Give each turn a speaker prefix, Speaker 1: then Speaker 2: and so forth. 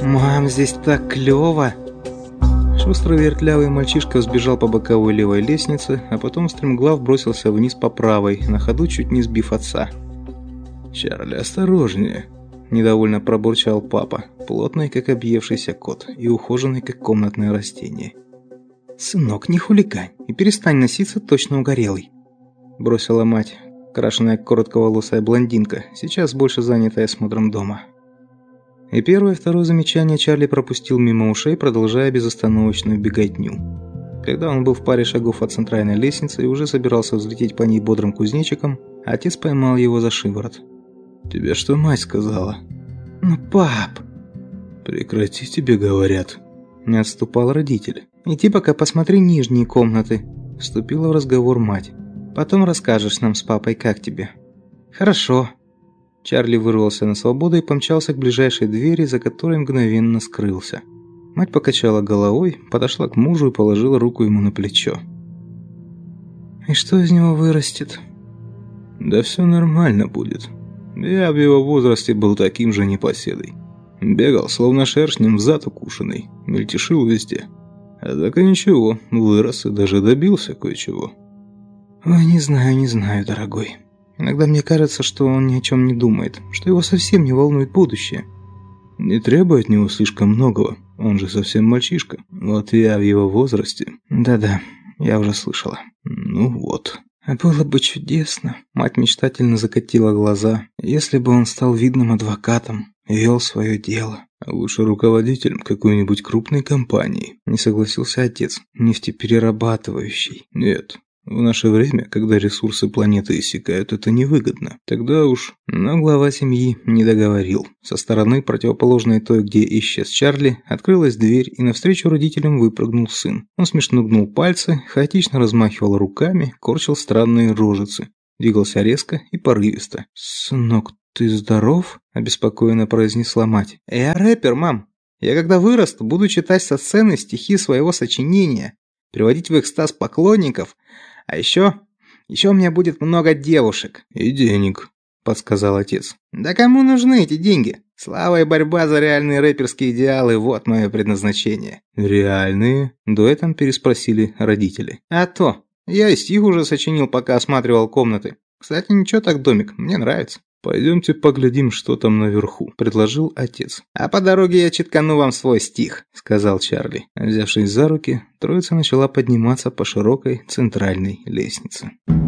Speaker 1: «Мам, здесь так клёво!» Шустрый вертлявый мальчишка взбежал по боковой левой лестнице, а потом стремглав бросился вниз по правой, на ходу чуть не сбив отца. «Чарли, осторожнее!» – недовольно пробурчал папа, плотный, как объевшийся кот, и ухоженный, как комнатное растение. «Сынок, не хулигань и перестань носиться, точно угорелый!» – бросила мать, крашеная коротковолосая блондинка, сейчас больше занятая осмотром дома. И первое и второе замечание Чарли пропустил мимо ушей, продолжая безостановочную беготню. Когда он был в паре шагов от центральной лестницы и уже собирался взлететь по ней бодрым кузнечиком, отец поймал его за шиворот. «Тебе что мать сказала?» «Ну, пап!» «Прекрати, тебе говорят!» Не отступал родитель. «Иди пока посмотри нижние комнаты», – вступила в разговор мать. «Потом расскажешь нам с папой, как тебе». «Хорошо». Чарли вырвался на свободу и помчался к ближайшей двери, за которой мгновенно скрылся. Мать покачала головой, подошла к мужу и положила руку ему на плечо. «И что из него вырастет?» «Да все нормально будет. Я в его возрасте был таким же непоседой. Бегал, словно шершнем взад укушенный, мельтешил везде. А так и ничего, вырос и даже добился кое-чего». «Ой, не знаю, дорогой. Иногда мне кажется, что он ни о чем не думает, что его совсем не волнует будущее». «Не требуй от него слишком многого, он же совсем мальчишка. Вот я в его возрасте...» «Да-да, я уже слышала». «Ну вот». «А было бы чудесно», – мать мечтательно закатила глаза, «если бы он стал видным адвокатом и вел свое дело». «А лучше руководителем какой-нибудь крупной компании», – не согласился отец, «нефтеперерабатывающий». «Нет». В наше время, когда ресурсы планеты иссякают, это невыгодно. Тогда уж... Но глава семьи не договорил. Со стороны, противоположной той, где исчез Чарли, открылась дверь, и навстречу родителям выпрыгнул сын. Он смешно гнул пальцы, хаотично размахивал руками, корчил странные рожицы. Двигался резко и порывисто. «Сынок, ты здоров?» – обеспокоенно произнесла мать. «Я рэпер, мам. Я когда вырасту, буду читать со сцены стихи своего сочинения, приводить в экстаз поклонников. А еще у меня будет много девушек». «И денег», – подсказал отец. «Да кому нужны эти деньги? Слава и борьба за реальные рэперские идеалы – вот мое предназначение». «Реальные?» – дуэтом переспросили родители. «А то. Я и стих уже сочинил, пока осматривал комнаты. Кстати, ничего так домик, мне нравится». «Пойдемте поглядим, что там наверху», – предложил отец. «А по дороге я читкану вам свой стих», – сказал Чарли. Взявшись за руки, троица начала подниматься по широкой центральной лестнице.